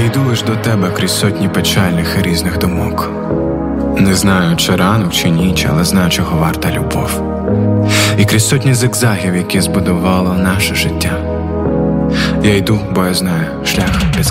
йду лиш до тебе крізь сотні печальних і різних думок. Не знаю, чи ранок, чи ніч, але знаю, чого варта любов. І крізь сотні зигзагів, які збудувало наше життя. Я йду, бо я знаю, шлях